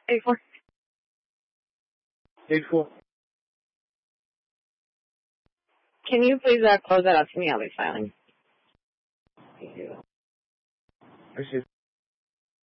8-4. 8-4. Can you please close that out to me? I'll be filing. Thank you. Appreciate it.